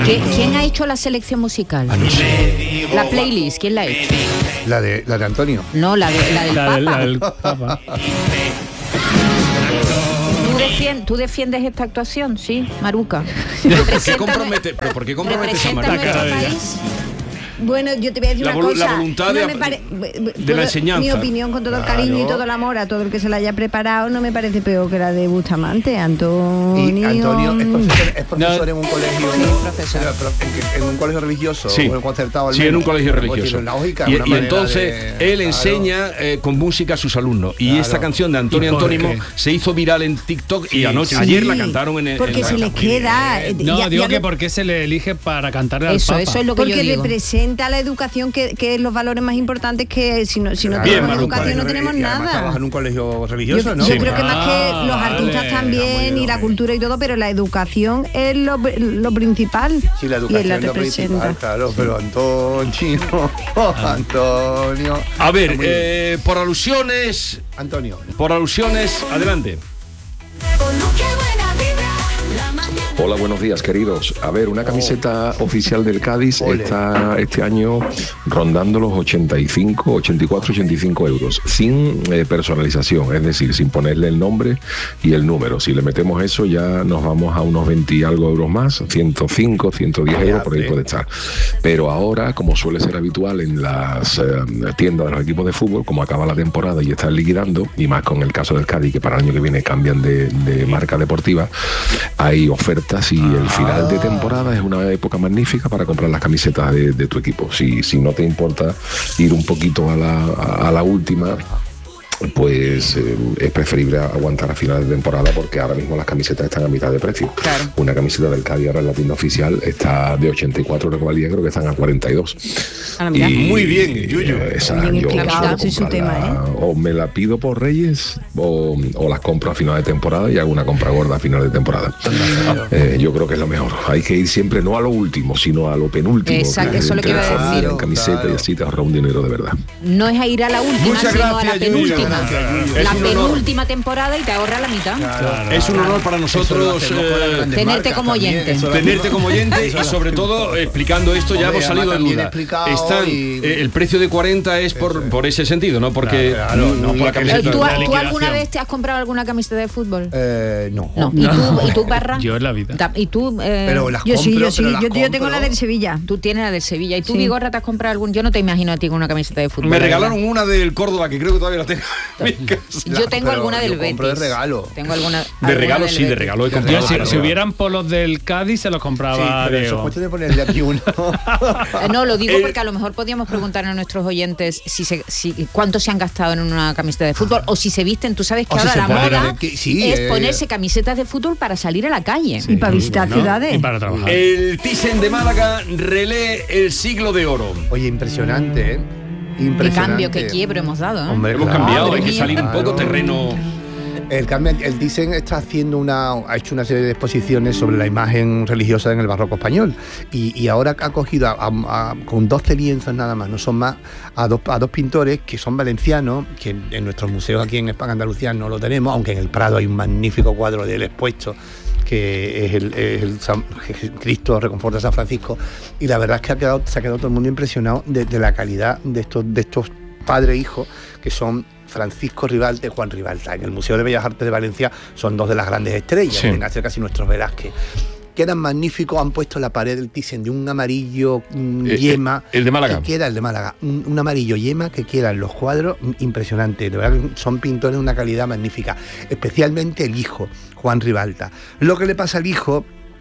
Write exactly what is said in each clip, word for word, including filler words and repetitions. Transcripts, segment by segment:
¿Quién, ¿Quién ha hecho la selección musical? Ah, no sé. La playlist, ¿quién la ha hecho? La de, la de Antonio. No, la, de, la del La Papa. del, la del Papa. ¿Tú, defien- ¿Tú defiendes esta actuación? Sí, Maruca. ¿Pero por qué compromete, pero por qué compromete esa ¿Representa marca? nuestro país? Bueno, yo te voy a decir La una volu- cosa. la voluntad no de- me pare- de la enseñanza. Mi opinión, con todo el cariño y todo el amor a todo el que se la haya preparado, no me parece peor que la de Bustamante, Antonio. Y Antonio es profesor, es profesor No. en un colegio, Sí, profesor. pero- pero en, en un colegio religioso, Sí, o en concertado al sí, en menos. un colegio Pues religioso. tiene una lógica, y, una y manera entonces de- él claro. enseña eh, con música a sus alumnos. Y Claro. esta canción de Antonio ¿Y por Antónimo qué? se hizo viral en TikTok y Sí, anoche, Sí, ayer la cantaron en el. Porque en la- se les queda. eh, No, ya- digo ya que lo- por qué se le elige para cantarle al Eso, Papa. eso es lo que yo Porque digo. representa la educación, que, que es los valores más importantes, que si no, si no Bien, tenemos Maruca. educación no tenemos Y además trabaja nada. en un colegio Yo, religioso, ¿no? yo Sí. creo que más que Ah, los artistas vale. también Muy y la bien. cultura y todo, pero la educación es lo, lo principal. Sí, la y él educación la es lo representa. principal, claro, pero Antonio, oh, Antonio. A ver, Está muy bien. eh, por alusiones, Antonio. por alusiones, adelante. Hola, buenos días, queridos. A ver, una camiseta oficial del Cádiz Ole. está este año rondando los ochenta y cinco, ochenta y cuatro, ochenta y cinco euros, sin eh, personalización, es decir, sin ponerle el nombre y el número. Si le metemos eso, ya nos vamos a unos veinte y algo euros más, ciento cinco, ciento diez euros, por ahí puede estar. Pero ahora, como suele ser habitual en las eh, tiendas de los equipos de fútbol, como acaba la temporada y están liquidando, y más con el caso del Cádiz, que para el año que viene cambian de, de marca deportiva, hay ofertas y el final de temporada es una época magnífica para comprar las camisetas de, de tu equipo. Si, si no te importa ir un poquito a la, a, a la última, pues eh, es preferible aguantar a final de temporada, porque ahora mismo las camisetas están a mitad de precio. Claro. Una camiseta del Cádiz ahora en la tienda oficial está de ochenta y cuatro euros que valía, creo que están a cuarenta y dos. Ah, mira. Muy bien, Yuyu. eh, esa, Bien yo explicado, suelo sí, su comprarla, tema, o me la pido por Reyes o, o las compro a final de temporada y hago una compra gorda a final de temporada. Eh, yo creo que es lo mejor. Hay que ir siempre no a lo último, sino a lo penúltimo. Exacto, que eso es lo que iba a transformar decir. en camiseta, Claro. y así te ahorra un dinero de verdad. No es a ir a la última, Muchas sino a gracias, la Yuyu. penúltima. Gracias, Yuyu. La Es un honor. penúltima temporada y te ahorra la mitad. Claro. Es un honor para Eso lo nosotros hacemos con las eh, grandes tenerte marcas como también, oyente. eso lo tenerte hacemos- como oyente eso y lo sobre hacemos. todo explicando esto ya Hombre, hemos salido de además también duda. explicado Están, y- eh, el precio de cuarenta es por, por ese sentido, no porque Claro, claro, no mm, porque la camiseta- ¿Tú, La ¿Tú liquidación. alguna vez te has comprado alguna camiseta de fútbol? Eh, no. No. ¿Y tú, ¿y tú Parra? Yo en la vida. Ta- ¿Y tú? eh, Pero las Yo sí, compro, yo sí, pero las yo, yo tengo la compro. del Sevilla. Tú tienes la del Sevilla. ¿Y tú, Sí. Vigorra, te has comprado algún? Yo no te imagino a ti con una camiseta de fútbol. me la regalaron verdad. una del Córdoba que creo que todavía la tengo en mi casa. Yo tengo Pero alguna del yo Betis. compro de regalo. Tengo alguna. De alguna regalo, del sí, de Betis. regalo he Yo comprado. Yo, si, pero- si hubieran polos del Cádiz, se los Sí, compraba pero eso Diego. cuestión de ponerle aquí uno. Eh, No, lo digo El- porque a lo mejor podríamos preguntar a nuestros oyentes si se, si, cuánto se han gastado en una camiseta de fútbol o si se visten. Tú sabes que O si ahora se la ponen moda a- que- sí, es eh, ponerse camisetas de fútbol para salir a la calle. Y para visitar ¿no? ciudades. Y para trabajar. El Thyssen de Málaga relee el siglo de oro. Oye, impresionante, ¿eh? Qué Impresionante. cambio, qué quiebro hemos dado. ¿eh? Hombre, Hemos claro. cambiado, Madre hay que mía. salir un poco Claro. terreno. El cambio, el Thyssen está haciendo una, ha hecho una serie de exposiciones sobre la imagen religiosa en el barroco español y, y ahora ha cogido a- a- a- con doce lienzos nada más, no son más, a dos, a dos pintores que son valencianos, que en, en nuestros museos aquí en España, Andalucía no lo tenemos, aunque en el Prado hay un magnífico cuadro de él expuesto, que es el, es el San- Cristo Reconforta de San Francisco, y la verdad es que ha quedado, se ha quedado todo el mundo impresionado de, de la calidad de estos, de estos padre e hijo, que son Francisco Ribalta y Juan Ribalta. En el Museo de Bellas Artes de Valencia son dos de las grandes estrellas, Sí. vienen a ser casi nuestros Velázquez. Quedan magníficos, han puesto en la pared del Thyssen de un amarillo mm, Eh, yema. el de Málaga. Que queda el de Málaga, un, un amarillo yema que queda en los cuadros mm, impresionante. De verdad que son pintores de una calidad magnífica, especialmente el hijo, Juan Ribalta. Lo que le pasa al hijo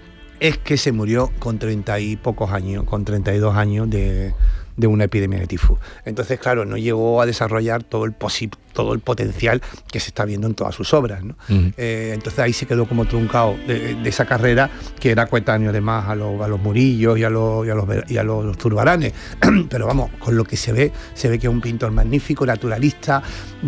es que se murió con treinta y pocos años, con treinta y dos años de, de una epidemia de tifus. Entonces, claro, no llegó a desarrollar todo el posi- todo el potencial que se está viendo en todas sus obras, ¿no? Ujú. Eh, entonces ahí se quedó como truncado de, de esa carrera, que era coetáneo además a los, a los Murillos y a los, y a los, Ver- y a los Zurbaranes. Pero vamos, con lo que se ve, se ve que es un pintor magnífico, naturalista,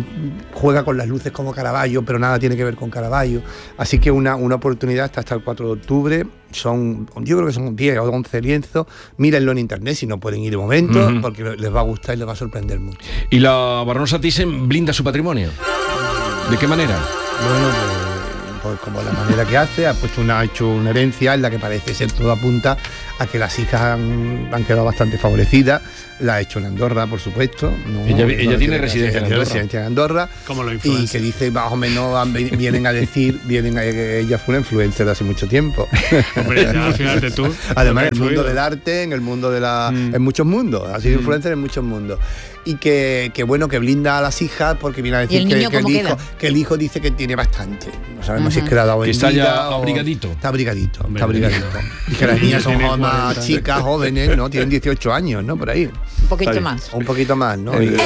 juega con las luces como Caravaggio, pero nada tiene que ver con Caravaggio. Así que una, una oportunidad está hasta el cuatro de octubre. Son, yo creo que son diez o once lienzos. Mírenlo en internet si no pueden ir de momento, Ujú. porque les va a gustar y les va a sorprender mucho. Y la Baronosa Thyssen blinda su patrimonio. ¿De qué manera? Bueno, pues, pues como la manera que hace, ha puesto una, ha hecho una herencia en la que parece ser todo apunta a que las hijas han, han quedado bastante favorecidas. La ha hecho en Andorra, por supuesto. No, ella no, ella no tiene residencia en Andorra. residencia en Andorra. Como los Y influencers. que dice, más o menos, han- vienen a decir, vienen a, que ella fue una influencer de hace mucho tiempo. Hombre, ya, fíjate tú. Además, lo en que el ha mundo influido. del arte, en el mundo de la. Mm. En muchos mundos. Ha sido influencer en muchos mundos. Y que, que bueno, que blinda a las hijas porque viene a decir el que, niño que el cómo hijo, queda? que el hijo dice que tiene bastante. No sabemos si es Ajá. que le ha dado Que en está ya vida o- abrigadito. Está abrigadito, Hombre, está abrigadito. Y que las el niñas niño son tiene más cuarenta. chicas, jóvenes, ¿no? Tienen dieciocho años, ¿no? Por ahí. Un poquito Está bien. más. O un poquito más, ¿no? Eh, Y-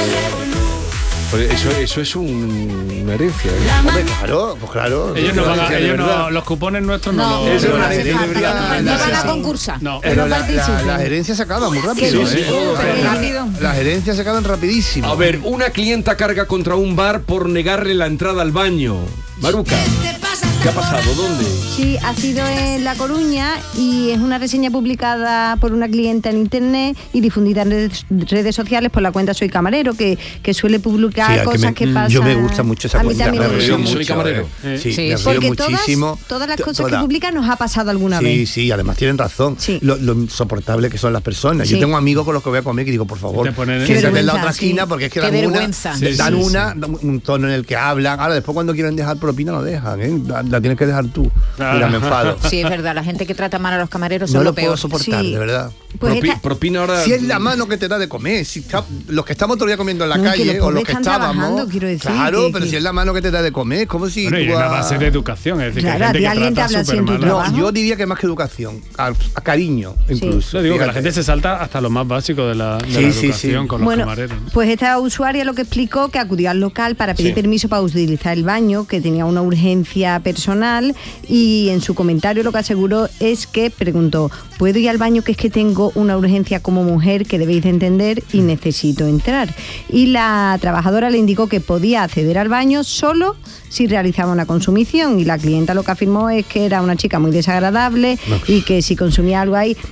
Pues eso, eso es un- una herencia. ¿eh? Hombre, claro, pues claro. Ellos no van a, de ellos no, verdad. los cupones nuestros no, No, los. Eso es una no hace herencia. falta, no, no la- van a sí. concursar. No. Pero la- la- participen. las herencias se acaban muy rápido. Sí, sí, ¿eh? todo Qué rápido. Las herencias se acaban rapidísimo. A ver, una clienta carga contra un bar por negarle la entrada al baño. Maruca, ¿qué ha pasado? ¿Dónde? Sí, ha sido en La Coruña y es una reseña publicada por una clienta en internet y difundida en redes, redes sociales por la cuenta Soy Camarero, que, que suele publicar Sí, al que cosas me- que pasan. Yo me gusta mucho esa A mí cuenta, también me me río gusta. Soy mucho. camarero. eh. Sí, Sí, me sí. río Porque muchísimo. todas, todas las To- cosas que todas. publican nos ha pasado alguna Sí, vez. sí, además tienen razón. Sí. Lo, lo insoportable que son las personas. Sí. Yo tengo amigos con los que voy a comer que digo, por favor, Te ponen- siéntate en la vergüenza, otra sí. esquina porque es que Qué dan una, vergüenza. Sí, dan sí, una, dan un tono en el que hablan. Ahora, después cuando quieren dejar propina, lo dejan, ¿eh? La, la tienes que dejar tú. Claro. Mira, me enfado. Sí, es verdad, la gente que trata mal a los camareros son No lo lo puedo peor. soportar, Sí. de verdad. Pues Propi- esta- propina ahora. Si es la mano que te da de comer, si está- los que estamos todavía comiendo en la No, que calle los o los pobres que están estábamos, trabajando, quiero decir, claro, que- pero que- si es la mano que te da de comer, es como si Bueno, y tú una vas- base de educación, es decir, Claro, que hay a ti gente que alguien te trata habla así en súper tu mal. No, trabajo. yo diría que más que educación, a, a cariño incluso. Yo digo que la fíjate. gente se salta hasta lo más básico de la, de Sí, la sí, educación sí. con los Bueno, camareros. pues esta usuaria lo que explicó que acudió al local para pedir Sí. permiso para utilizar el baño, que tenía una urgencia personal y en su comentario lo que aseguró es que preguntó, ¿puedo ir al baño que es que tengo una urgencia como mujer que debéis de entender y necesito entrar? Y la trabajadora le indicó que podía acceder al baño solo si realizaba una consumición y la clienta lo que afirmó es que era una chica muy desagradable y que si consumía algo ahí...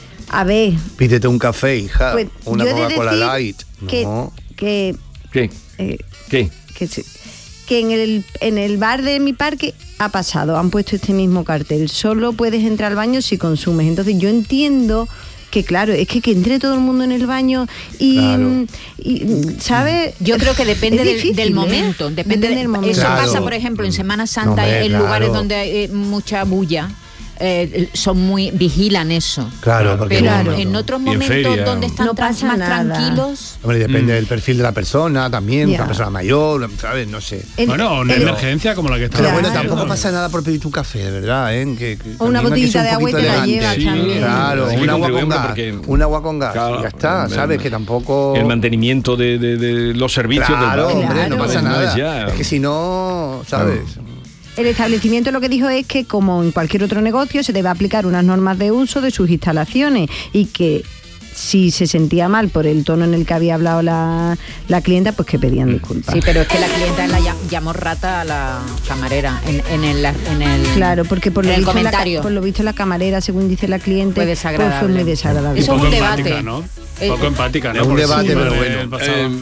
A ver, Pídete un café, hija, pues una yo he de Coca-Cola decir Light. que, No. que, ¿Qué? eh, ¿Qué? que, se- que en el, en el bar de mi parque ha pasado, han puesto este mismo cartel, solo puedes entrar al baño si consumes. Entonces yo entiendo que claro, es que que entre todo el mundo en el baño y, Claro. y, ¿sabes? Yo creo que depende Es del, difícil, del ¿eh? momento. Depende del momento. Eso Claro. pasa, por ejemplo, en Semana Santa, No, hombre, en claro. lugares donde hay eh, mucha bulla. eh, son muy vigilan eso. Claro, porque Pero Claro. en otros Y en momentos feria. donde están No tran- pasa más nada. tranquilos. Hombre, depende del perfil de la persona también, Ya. una persona mayor, ¿sabes? No sé. El- Bueno, una el- emergencia como la que Pero estamos bueno, Claro. tampoco pasa nada por pedirte un café, de verdad, ¿eh? Que, que O una también hay que botellita ser un de agua y poquito te la elegante. llevas Sí, también. Claro, Hay que un agua con contribuir gas. porque- Un agua con gas. Claro, y ya está, el- ¿sabes? Que tampoco. El mantenimiento de, de- de los servicios Claro, del bar. hombre, no Claro. pasa No nada. es ya- Es que si no, ¿sabes? El establecimiento lo que dijo es que, como en cualquier otro negocio, se debe aplicar unas normas de uso de sus instalaciones y que si se sentía mal por el tono en el que había hablado la, la clienta, pues que pedían disculpas. Sí, pero es que la clienta la llam- llamó rata a la camarera en, en el, en el Claro, porque por lo, en el visto la, ca- comentario. por lo visto la camarera, según dice la cliente, Fue pues desagradable. fue muy desagradable. Eso es Poco un empática, debate. ¿no? Eh, Poco empática, ¿no? un Porque debate, sí, pero el bueno. pasado- Eh,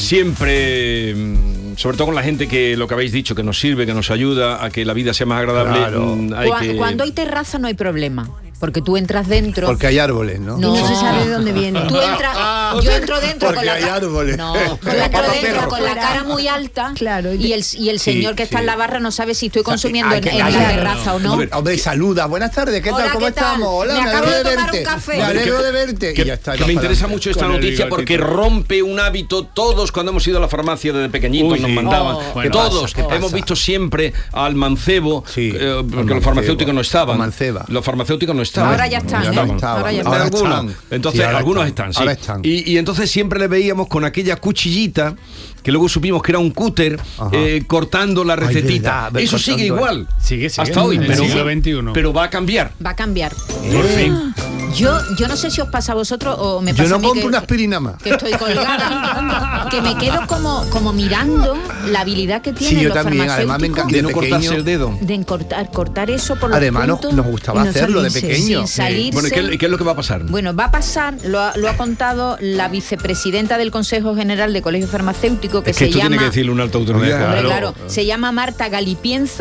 siempre, mm, sobre todo con la gente que lo que habéis dicho, que nos sirve, que nos ayuda a que la vida sea más agradable, Claro. mm, hay Cua- que... Cuando hay terraza no hay problema, porque tú entras dentro. Porque hay árboles, ¿no? No. Y no se sabe de dónde viene. Tú entras, yo entro dentro Porque con la hay ca- árboles. No, Con yo la entro pata dentro perro. con la cara muy alta Claro, y y el, y el Sí, señor que está sí. en la barra no sabe si estoy O sea, consumiendo hay en, que- en hay la que- terraza o no. Hombre, hombre, saluda. Buenas tardes, ¿qué Hola, tal? ¿Cómo ¿qué tal? estamos? Hola, Me me, acabo alegro de de tomar verte. un café. Me alegro Que- de verte. Que, y ya está. que vas me para interesa adelante. mucho esta Con el noticia bigotito. porque rompe un hábito. Todos cuando hemos ido a la farmacia desde pequeñitos Uy, nos sí. mandaban. Oh. que Bueno, todos ¿qué pasa? hemos visto siempre al mancebo, Sí, eh, al porque mancebo, los farmacéuticos no estaban. o manceba. Los farmacéuticos no estaban. Ahora ya están, Ya ¿eh? no estaban. Ahora ya Ahora están. Ahora algunos. están. Entonces, Sí, ahora algunos están. están, sí. Ahora están. Y, y entonces siempre le veíamos con aquella cuchillita que luego supimos que era un cúter Ajá. eh, cortando la Ay, recetita. verdad, ver, Eso sigue cortando. igual. Sigue, sigue. Hasta hoy, En el pero, siglo veintiuno. pero va a cambiar. Va a cambiar. Por fin. Yo, yo no sé si os pasa a vosotros o me Yo pasa no a mí compro que, una aspirina más. que estoy colgada, que me quedo como, como mirando la habilidad que tienen Sí, yo los también, además me farmacéuticos encanta. De De no cortarse pequeño. el dedo. de cortar, cortar eso por los Además, nos, puntos nos gustaba y no hacerlo de salirse. pequeño. sin salirse. Bueno, ¿y qué, qué es lo que va a pasar? Bueno, va a pasar, lo ha, lo ha contado la vicepresidenta del Consejo General de Colegio Farmacéutico, que es que se esto llama... tiene que decirlo una alta autoridad. Hombre, Claro. claro, se llama Marta Galipienzo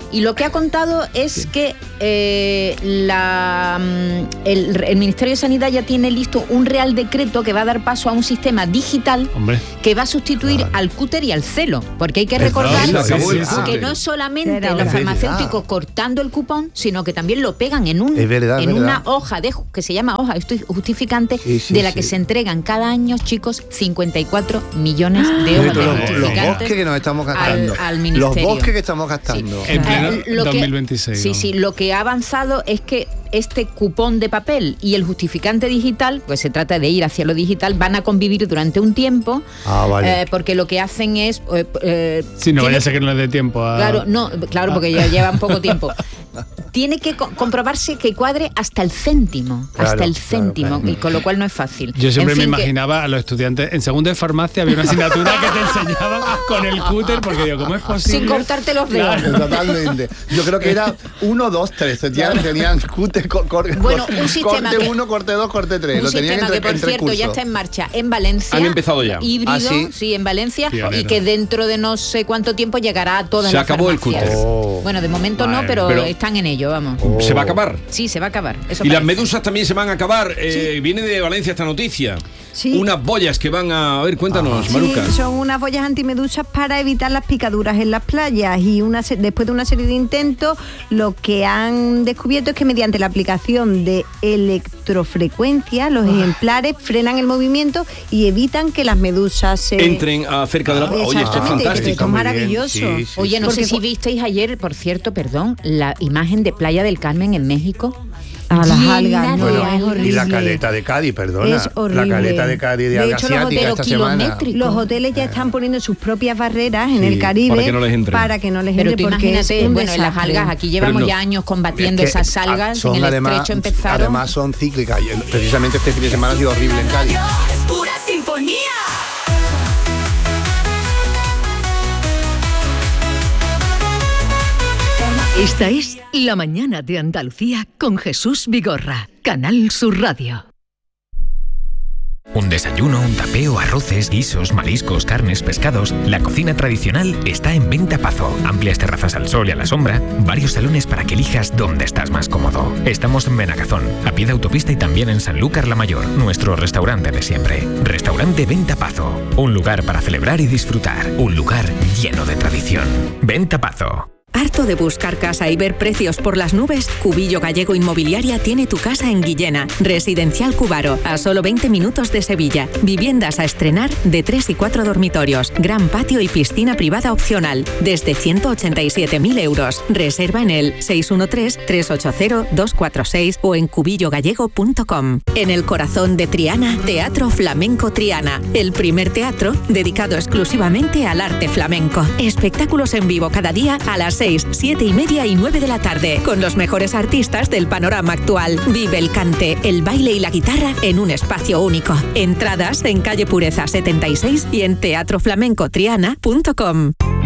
Y lo que ha contado es que eh, la, el, el Ministerio de Sanidad ya tiene listo un Real Decreto que va a dar paso a un sistema digital Hombre. que va a sustituir ah. al cúter y al celo. Porque hay que Es recordar verdad, sí, sí, sí. que no es solamente Era los verdad. farmacéuticos cortando el cupón, sino que también lo pegan en, un, Es verdad, en es una verdad. hoja de, que se llama hoja justificante, Sí, sí, de la sí. que se entregan cada año, chicos, cincuenta y cuatro millones de Oye, hojas todos de los, los justificantes. bosques que nos estamos al- gastando. al los ministerio. bosques que estamos gastando. En pleno Eh, lo que- dos mil veintiséis. Sí, ¿no? sí, lo que ha avanzado es que este cupón de papel y el justificante digital, pues se trata de ir hacia lo digital, van a convivir durante un tiempo, Ah, vale. eh, porque lo que hacen es... eh, eh, Sí, no tiene- vaya a ser que no le dé tiempo a... Claro, no, claro, porque ya llevan poco tiempo. Tiene que co- comprobarse que cuadre hasta el céntimo, Claro, hasta el claro, céntimo, claro. y con lo cual no es fácil. Yo siempre En me fin, que- imaginaba a los estudiantes, en segundo de farmacia había una asignatura que te enseñaban con el cúter, porque digo, ¿cómo es posible? sin cortarte los dedos. Claro. Totalmente. Yo creo que era uno, dos, tres. Tenían, tenían cute, cor, cor- Bueno, un sistema corte que- uno, corte dos, corte tres. Un Lo tenían sistema entre, que, por entre cierto, ya cursos. está en marcha en Valencia. Han empezado ya. Híbrido, ¿Ah, sí? sí? en Valencia. Pionero. Y que dentro de no sé cuánto tiempo llegará a todas Se las acabó el farmacias. cúter. Oh. Bueno, de momento no, Madre, pero, pero- están en ello, vamos. Oh. ¿Se va a acabar? Sí, se va a acabar. Eso Y las parece. medusas también se van a acabar. Eh, viene de Valencia esta noticia. Sí. Unas boyas que van a... A ver, cuéntanos, Sí, Maruca. son unas boyas antimedusas para evitar las picaduras en las playas y una se- después de una serie de intentos lo que han descubierto es que mediante la aplicación de electrofrecuencia los ejemplares frenan el movimiento y evitan que las medusas se... Entren a cerca de la... Oye, esto es Exactamente, fantástico. esto es muy bien. maravilloso. Sí, sí, Oye, no Porque sé si cu- visteis ayer, por cierto, perdón, la imagen de Playa del Carmen en México. A las Llena algas, no, de es algas. horrible. Y la caleta de Cádiz, perdona. Es horrible. La caleta de Cádiz de, De alga hecho, los asiática esta hoteles semana. kilométricos. Los hoteles ya están poniendo sus propias barreras en Sí, el Caribe para que no les entren. para que no les Pero entre tú porque es imagínate, un bueno, en las desastre. algas, aquí llevamos no- ya años combatiendo Es que, esas ah, algas, son en el además, estrecho empezaron. Además son cíclicas. Y el- precisamente este fin de semana ha sido horrible en Cádiz. Es pura sinfonía. Esta es La Mañana de Andalucía con Jesús Vigorra, Canal Sur Radio. Un desayuno, un tapeo, arroces, guisos, mariscos, carnes, pescados. La cocina tradicional está en Venta Pazo. Amplias terrazas al sol y a la sombra. Varios salones para que elijas dónde estás más cómodo. Estamos en Benagazón, a pie de autopista y también en Sanlúcar la Mayor, nuestro restaurante de siempre. Restaurante Venta Pazo. Un lugar para celebrar y disfrutar. Un lugar lleno de tradición. Venta Pazo. ¿Harto de buscar casa y ver precios por las nubes? Cubillo Gallego Inmobiliaria tiene tu casa en Guillena. Residencial Cubaro, a solo veinte minutos de Sevilla. Viviendas a estrenar de tres y cuatro dormitorios. Gran patio y piscina privada opcional. Desde ciento ochenta y siete mil euros. Reserva en el seis uno tres, tres ocho cero, dos cuatro seis o en cubillo gallego punto com. En el corazón de Triana, Teatro Flamenco Triana. El primer teatro dedicado exclusivamente al arte flamenco. Espectáculos en vivo cada día a las seis, siete y media y nueve de la tarde, con los mejores artistas del panorama actual. Vive el cante, el baile y la guitarra en un espacio único. Entradas en calle Pureza setenta y seis y en teatro flamenco triana punto com.